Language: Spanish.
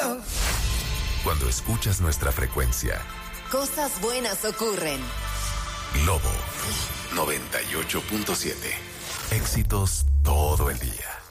Cuando escuchas nuestra frecuencia, cosas buenas ocurren. Globo 98.7. Éxitos todo el día.